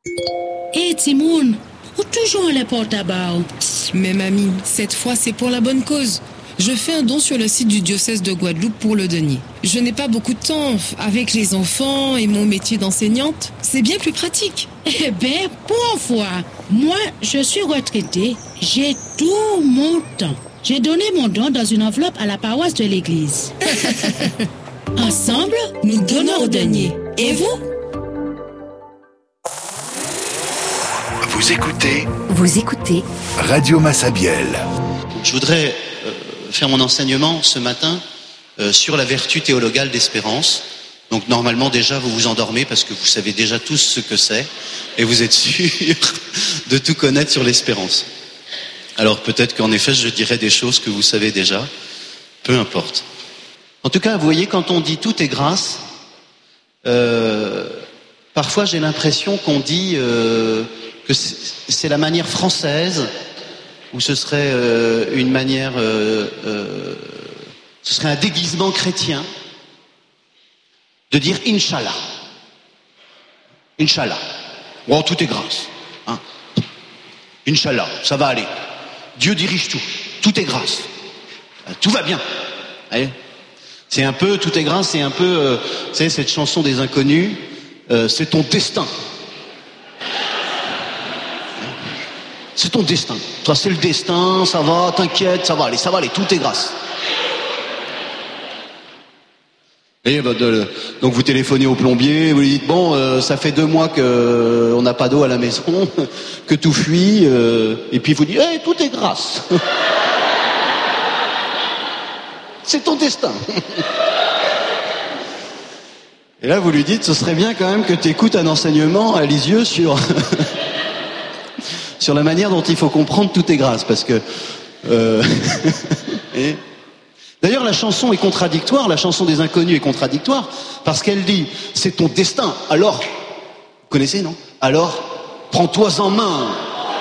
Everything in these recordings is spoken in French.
Hé, Timoun, ou toujours les porte-à-bas? Mais mamie, cette fois c'est pour la bonne cause. Je fais un don sur le site du diocèse de Guadeloupe pour le denier. Je n'ai pas beaucoup de temps avec les enfants et mon métier d'enseignante. C'est bien plus pratique. Eh ben, pour une fois, moi, je suis retraitée. J'ai tout mon temps. J'ai donné mon don dans une enveloppe à la paroisse de l'église. Ensemble, nous donnons au denier. Et vous? Vous écoutez Radio Massabielle. Je voudrais faire mon enseignement ce matin sur la vertu théologale d'espérance. Donc normalement déjà vous vous endormez parce que vous savez déjà tous ce que c'est et vous êtes sûr de tout connaître sur l'espérance. Alors peut-être qu'en effet je dirai des choses que vous savez déjà, peu importe. En tout cas, vous voyez, quand on dit tout est grâce, parfois j'ai l'impression qu'on dit que c'est la manière française, ou ce serait une manière, ce serait un déguisement chrétien de dire Inch'Allah. Inch'Allah. Oh, tout est grâce. Hein. Inch'Allah, ça va aller. Dieu dirige tout. Tout est grâce. Tout va bien. Allez. C'est un peu, tout est grâce, c'est un peu, vous savez, cette chanson des Inconnus, c'est ton destin. C'est ton destin. Toi, c'est le destin, ça va, t'inquiète, ça va aller, tout est grâce. Et donc vous téléphonez au plombier, vous lui dites bon, ça fait 2 mois que on n'a pas d'eau à la maison, que tout fuit, et puis il vous dit hey, tout est grâce. C'est ton destin. Et là vous lui dites ce serait bien quand même que tu écoutes un enseignement à Lisieux sur sur la manière dont il faut comprendre tout est grâce, parce que et... D'ailleurs, la chanson est contradictoire, la chanson des Inconnus est contradictoire, parce qu'elle dit, c'est ton destin, alors, vous connaissez, non? Alors, prends-toi en main.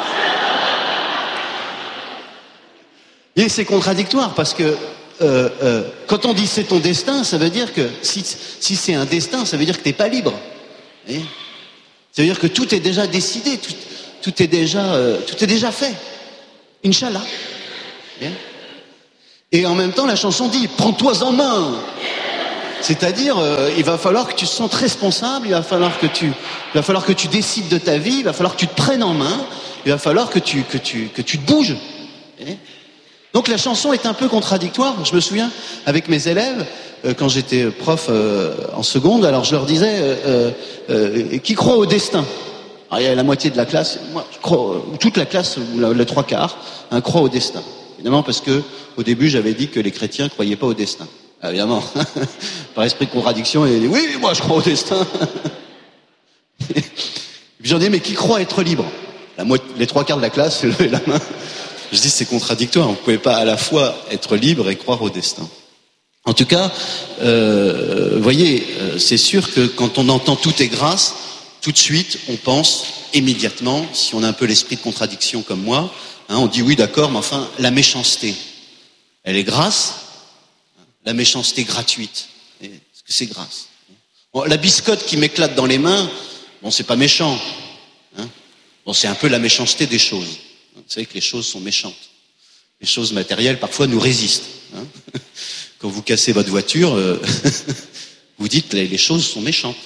Et c'est contradictoire, parce que quand on dit c'est ton destin, ça veut dire que, si c'est un destin, ça veut dire que t'es pas libre. Ça veut dire que tout est déjà décidé, tout est déjà fait. Inch'Allah. Bien. Et en même temps, la chanson dit « Prends-toi en main ». C'est-à-dire, il va falloir que tu te sentes responsable, il va falloir que tu décides de ta vie, il va falloir que tu te prennes en main, il va falloir que tu te bouges. Donc la chanson est un peu contradictoire. Je me souviens, avec mes élèves, quand j'étais prof en seconde, alors je leur disais qui croit au destin? Alors il y a la moitié de la classe, moi je crois, toute la classe, ou les 3/4, croit au destin. Évidemment parce que au début j'avais dit que les chrétiens croyaient pas au destin. Ah, évidemment, par esprit de contradiction, il a dit oui, moi je crois au destin. Et puis j'en dis mais qui croit être libre? Les 3/4 de la classe se levaient la main. Je dis c'est contradictoire, on ne pouvait pas à la fois être libre et croire au destin. En tout cas, vous voyez, c'est sûr que quand on entend tout est grâce, tout de suite on pense immédiatement, si on a un peu l'esprit de contradiction comme moi, on dit oui d'accord, mais enfin la méchanceté, elle est grâce, la méchanceté gratuite, est-ce que c'est grâce? Bon, la biscotte qui m'éclate dans les mains, bon c'est pas méchant, bon c'est un peu la méchanceté des choses. Vous savez que les choses sont méchantes, les choses matérielles parfois nous résistent. Quand vous cassez votre voiture, vous dites les choses sont méchantes.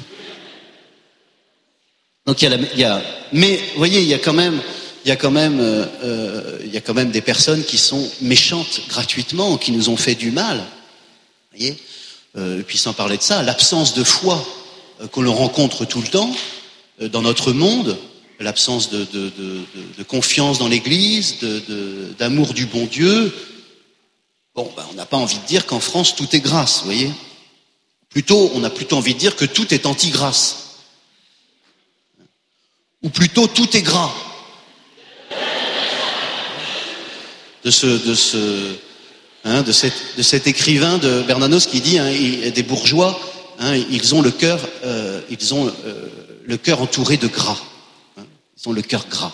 Donc mais vous voyez il y a quand même des personnes qui sont méchantes gratuitement, qui nous ont fait du mal. Vous voyez, et puis sans parler de ça, l'absence de foi que l'on rencontre tout le temps dans notre monde, l'absence de confiance dans l'Église, d'amour du bon Dieu. Bon, on n'a pas envie de dire qu'en France tout est grâce, vous voyez. On a plutôt envie de dire que tout est anti-grâce. Ou plutôt tout est gras. De cet écrivain de Bernanos qui dit des bourgeois, ils ont le cœur entouré de gras. Ils ont le cœur gras.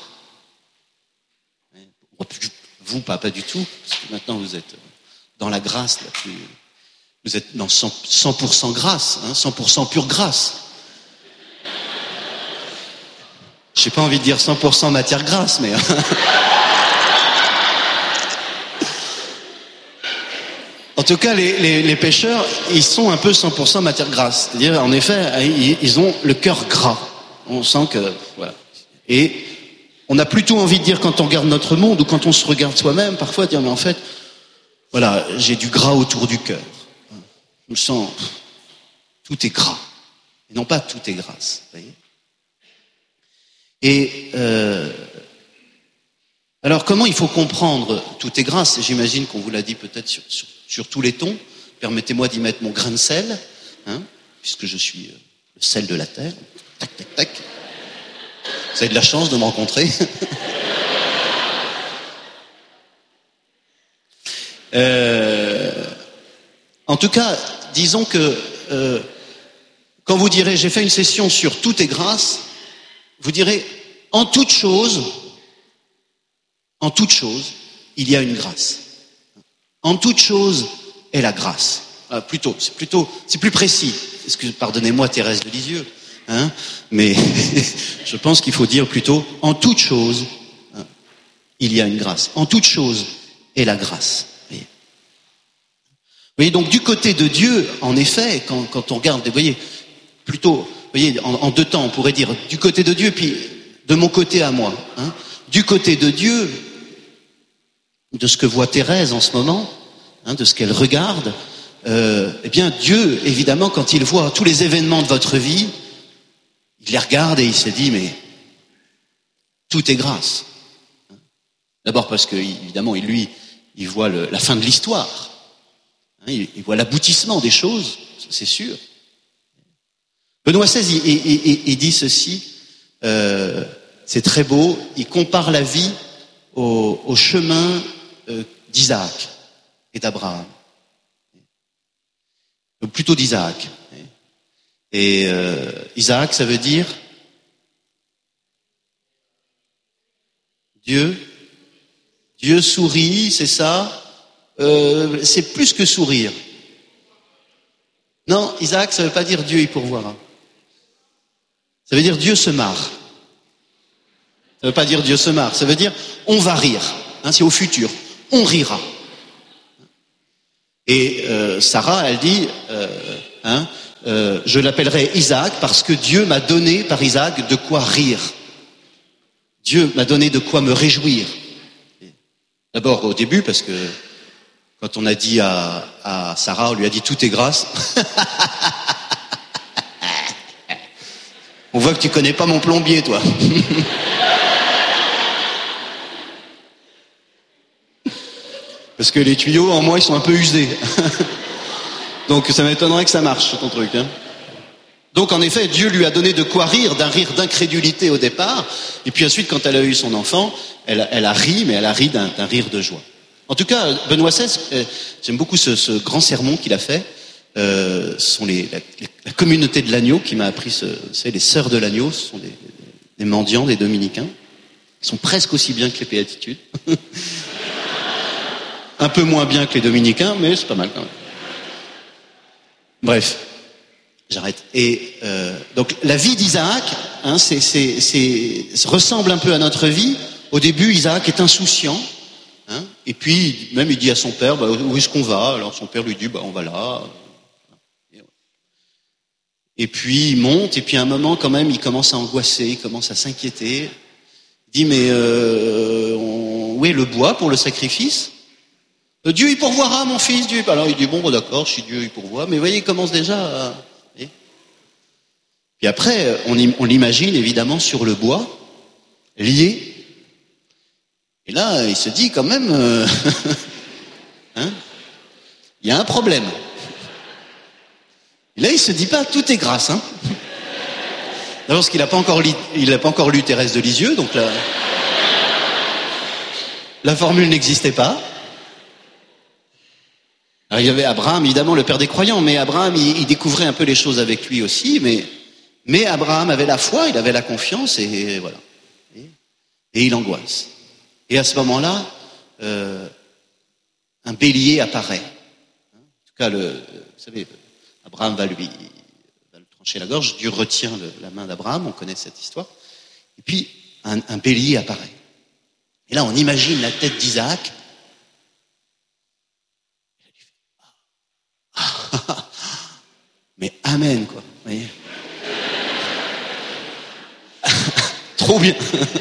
Vous, pas du tout, parce que maintenant vous êtes dans la grâce la plus. Vous êtes dans 100% grâce, 100% pure grâce. j'ai pas envie de dire 100% matière grasse, mais en tout cas, les pêcheurs, ils sont un peu 100% matière grasse. C'est-à-dire, en effet, ils ont le cœur gras. On sent que, voilà. Et on a plutôt envie de dire, quand on regarde notre monde ou quand on se regarde soi-même, parfois dire, mais en fait, voilà, j'ai du gras autour du cœur. Je me sens, tout est gras. Et non pas tout est grasse. Vous voyez. Et alors, comment il faut comprendre tout est grâce? J'imagine qu'on vous l'a dit peut-être sur tous les tons. Permettez-moi d'y mettre mon grain de sel, hein, puisque je suis le sel de la terre. Tac, tac, tac. Vous avez de la chance de me rencontrer. En tout cas, disons que quand vous direz j'ai fait une session sur tout est grâce, vous direz en toute chose, il y a une grâce. En toute chose est la grâce. C'est plus précis. Pardonnez-moi Thérèse de Lisieux, hein, mais je pense qu'il faut dire plutôt en toute chose, hein, il y a une grâce. En toute chose est la grâce. Vous voyez, donc du côté de Dieu, en effet, quand on regarde, vous voyez, plutôt, vous voyez, en deux temps, on pourrait dire du côté de Dieu, puis de mon côté à moi. Hein. Du côté de Dieu, de ce que voit Thérèse en ce moment, hein, de ce qu'elle regarde, eh bien Dieu, évidemment, quand il voit tous les événements de votre vie, il les regarde et il se dit, mais tout est grâce. D'abord parce que, évidemment, il voit la fin de l'histoire. Hein, il voit l'aboutissement des choses, c'est sûr. Benoît XVI, il dit ceci, c'est très beau, il compare la vie au chemin d'Isaac et d'Abraham. Plutôt d'Isaac. Et Isaac, ça veut dire Dieu sourit, c'est ça. C'est plus que sourire. Non, Isaac, ça veut pas dire Dieu y pourvoira. Ça veut dire Dieu se marre. Ça veut pas dire Dieu se marre. Ça veut dire on va rire. Hein, c'est au futur. On rira. Et Sarah, elle dit, je l'appellerai Isaac parce que Dieu m'a donné par Isaac de quoi rire. Dieu m'a donné de quoi me réjouir. D'abord au début, parce que quand on a dit à Sarah, on lui a dit tout est grâce. On voit que tu connais pas mon plombier, toi. Parce que les tuyaux, en moi, ils sont un peu usés. Donc ça m'étonnerait que ça marche, ton truc. Hein. Donc en effet, Dieu lui a donné de quoi rire, d'un rire d'incrédulité au départ. Et puis ensuite, quand elle a eu son enfant, elle a ri, mais elle a ri d'un rire de joie. En tout cas, Benoît XVI, j'aime beaucoup ce grand sermon qu'il a fait. Ce sont la communauté de l'agneau qui m'a appris, c'est les sœurs de l'agneau, ce sont des mendiants, des dominicains. Ils sont presque aussi bien que les béatitudes. Un peu moins bien que les dominicains, mais c'est pas mal quand même. Bref, j'arrête. Et donc la vie d'Isaac, hein, ressemble un peu à notre vie. Au début, Isaac est insouciant, hein, et puis même il dit à son père, où est-ce qu'on va? Alors son père lui dit, on va là. Et puis il monte, et puis à un moment quand même, il commence à angoisser, il commence à s'inquiéter. Il dit, mais où est le bois pour le sacrifice? Dieu y pourvoira, mon fils. Dieu. Alors il dit, d'accord, si Dieu y pourvoit. Mais vous voyez, il commence déjà à... Puis après, on l'imagine évidemment sur le bois, lié. Et là, il se dit quand même, hein, il y a un problème. Et là, il se dit pas, tout est grâce. Hein. D'abord parce qu'il n'a pas encore lu Thérèse de Lisieux, donc la formule n'existait pas. Alors il y avait Abraham, évidemment, le père des croyants, mais Abraham, il découvrait un peu les choses avec lui aussi, mais Abraham avait la foi, il avait la confiance, et voilà. Et il angoisse. Et à ce moment-là, un bélier apparaît. En tout cas, vous savez, Abraham va lui trancher la gorge, Dieu retient la main d'Abraham, on connaît cette histoire. Et puis, un bélier apparaît. Et là, on imagine la tête d'Isaac. Mais amen, quoi. Vous voyez. Trop bien.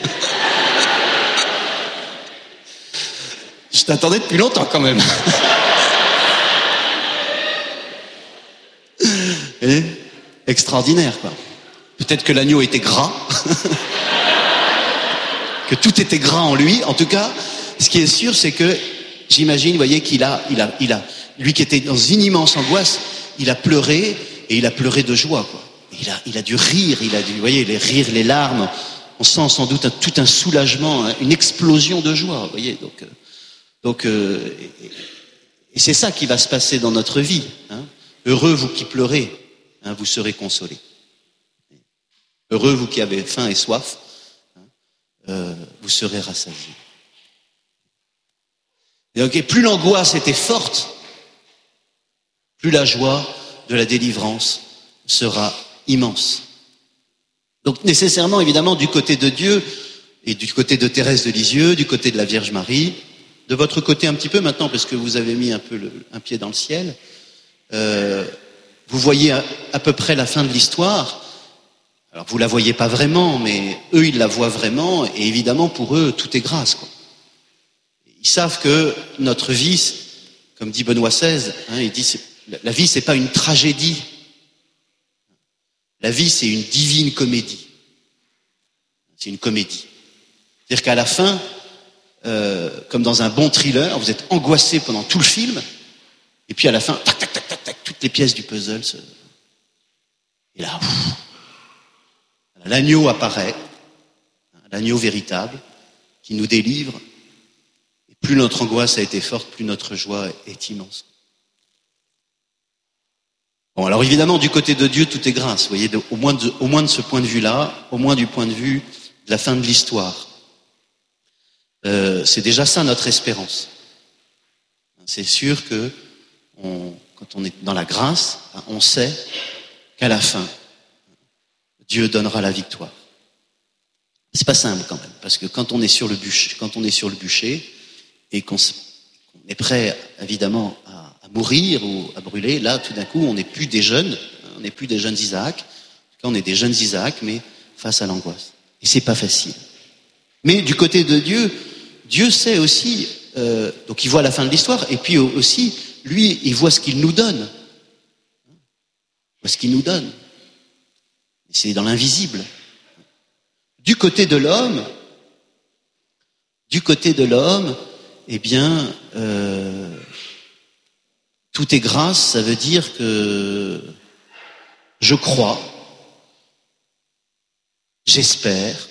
Je t'attendais depuis longtemps, quand même. Et extraordinaire, quoi. Peut-être que l'agneau était gras. Que tout était gras en lui. En tout cas, ce qui est sûr, c'est que j'imagine, vous voyez, lui qui était dans une immense angoisse, il a pleuré, et il a pleuré de joie, quoi. Il a dû rire, vous voyez, les rires, les larmes. On sent sans doute tout un soulagement, une explosion de joie, vous voyez. Donc, et c'est ça qui va se passer dans notre vie. Hein. Heureux vous qui pleurez, hein, vous serez consolés. Heureux vous qui avez faim et soif, vous serez rassasiés. Et donc, plus l'angoisse était forte, plus la joie de la délivrance sera immense. Donc nécessairement, évidemment, du côté de Dieu et du côté de Thérèse de Lisieux, du côté de la Vierge Marie, de votre côté un petit peu maintenant, parce que vous avez mis un peu un pied dans le ciel, vous voyez à peu près la fin de l'histoire. Alors vous la voyez pas vraiment, mais eux ils la voient vraiment, et évidemment pour eux tout est grâce, quoi. Ils savent que notre vie, comme dit Benoît XVI, hein, il dit la vie c'est pas une tragédie, la vie c'est une divine comédie. C'est une comédie. C'est-à-dire qu'à la fin, comme dans un bon thriller, vous êtes angoissé pendant tout le film, et puis à la fin, tac, tac, tac, tac, tac, toutes les pièces du puzzle et là, l'agneau apparaît, l'agneau véritable, qui nous délivre. Et plus notre angoisse a été forte, plus notre joie est immense. Bon, alors évidemment, du côté de Dieu, tout est grâce. Vous voyez, au moins de ce point de vue-là, au moins du point de vue de la fin de l'histoire. C'est déjà ça notre espérance. C'est sûr que quand on est dans la grâce, on sait qu'à la fin, Dieu donnera la victoire. C'est pas simple quand même, parce que quand on est sur le bûcher, et qu'on est prêt évidemment à mourir ou à brûler, là tout d'un coup on n'est plus des jeunes Isaac. En tout cas on est des jeunes Isaac, mais face à l'angoisse. Et c'est pas facile. Mais du côté de Dieu, Dieu sait aussi, donc il voit la fin de l'histoire, et puis aussi lui il voit ce qu'il nous donne. Il voit ce qu'il nous donne. C'est dans l'invisible. Du côté de l'homme, eh bien, tout est grâce, ça veut dire que je crois, j'espère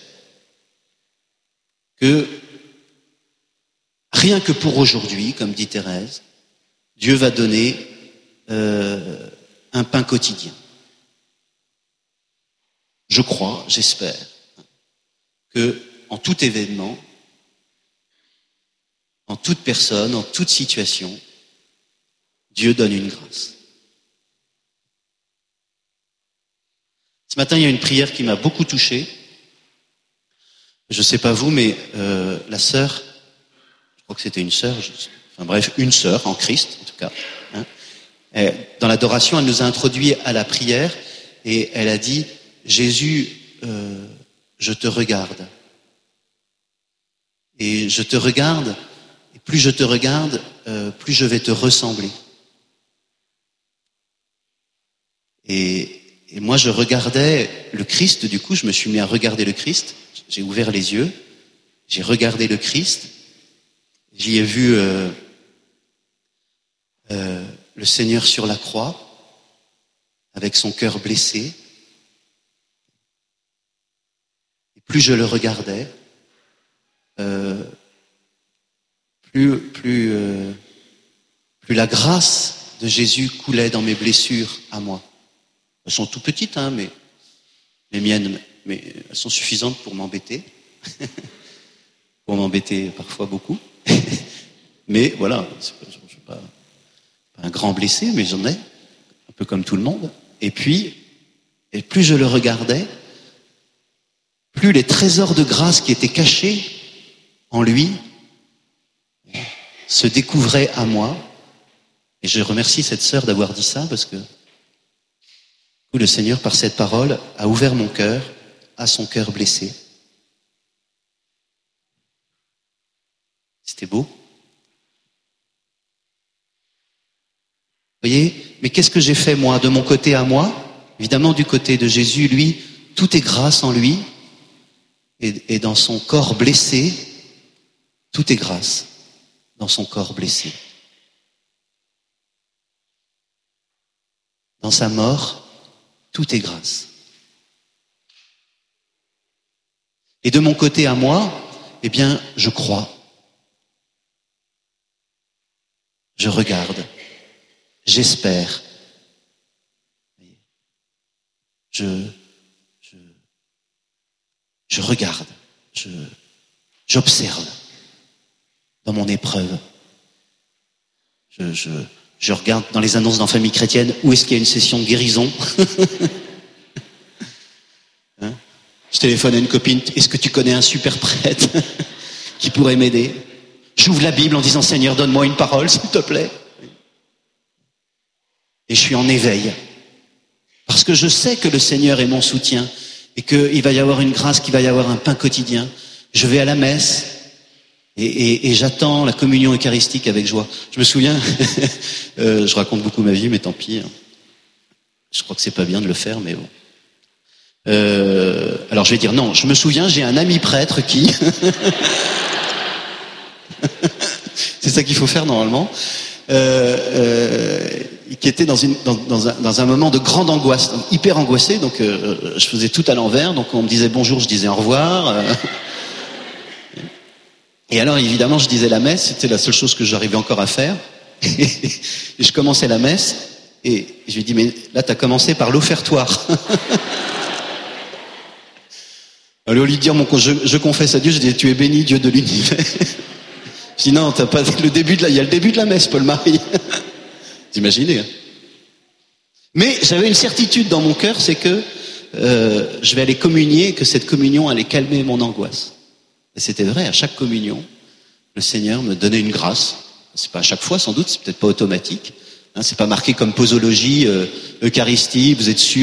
que rien que pour aujourd'hui, comme dit Thérèse, Dieu va donner un pain quotidien. Je crois, j'espère, que en tout événement, en toute personne, en toute situation, Dieu donne une grâce. Ce matin, il y a une prière qui m'a beaucoup touché. Je ne sais pas vous, mais la sœur, je crois que c'était une sœur, une sœur en Christ, en tout cas. Hein, dans l'adoration, elle nous a introduits à la prière et elle a dit « Jésus, je te regarde. Et je te regarde, et plus je te regarde, plus je vais te ressembler. » Et moi, je regardais le Christ, du coup, je me suis mis à regarder le Christ. J'ai ouvert les yeux, j'ai regardé le Christ, j'y ai vu le Seigneur sur la croix, avec son cœur blessé. Et plus je le regardais, plus la grâce de Jésus coulait dans mes blessures à moi. Elles sont tout petites, hein, mais les miennes, mais elles sont suffisantes pour m'embêter. Pour m'embêter parfois beaucoup. Mais voilà, je ne suis pas un grand blessé, mais j'en ai, un peu comme tout le monde. Et puis, plus je le regardais, plus les trésors de grâce qui étaient cachés en lui se découvraient à moi. Et je remercie cette sœur d'avoir dit ça, parce que le Seigneur, par cette parole, a ouvert mon cœur à son cœur blessé. C'était beau. Vous voyez, mais qu'est-ce que j'ai fait moi, de mon côté à moi? Évidemment, du côté de Jésus, lui, tout est grâce en lui, et dans son corps blessé, tout est grâce dans son corps blessé. Dans sa mort, tout est grâce. Et de mon côté à moi, eh bien, je crois. Je regarde. J'espère. Je regarde. J'observe dans mon épreuve. Je regarde dans les annonces dans Famille Chrétienne où est-ce qu'il y a une session de guérison. Hein? Je téléphone à une copine, est-ce que tu connais un super prêtre qui pourrait m'aider? J'ouvre la Bible en disant, Seigneur, donne-moi une parole, s'il te plaît. Et je suis en éveil. Parce que je sais que le Seigneur est mon soutien et qu'il va y avoir une grâce, qu'il va y avoir un pain quotidien. Je vais à la messe et j'attends la communion eucharistique avec joie. Je me souviens, je raconte beaucoup ma vie, mais tant pis. Je crois que c'est pas bien de le faire, mais bon. Alors je vais dire non, je me souviens, j'ai un ami prêtre qui... C'est ça qu'il faut faire normalement. Qui était dans un moment de grande angoisse, hyper angoissé, donc je faisais tout à l'envers, donc on me disait bonjour, je disais au revoir. Et alors évidemment je disais la messe, c'était la seule chose que j'arrivais encore à faire. Et je commençais la messe, et je lui dis mais là t'as commencé par l'offertoire. Alors, au lieu de dire je confesse à Dieu, je dis tu es béni Dieu de l'univers. Je dis non, t'as pas le début il y a le début de la messe, Paul-Marie. Vous imaginez, hein? Mais j'avais une certitude dans mon cœur, c'est que je vais aller communier, et que cette communion allait calmer mon angoisse. Et c'était vrai, à chaque communion, le Seigneur me donnait une grâce. C'est pas à chaque fois, sans doute, c'est peut-être pas automatique. Hein, c'est pas marqué comme posologie, Eucharistie, vous êtes sûr.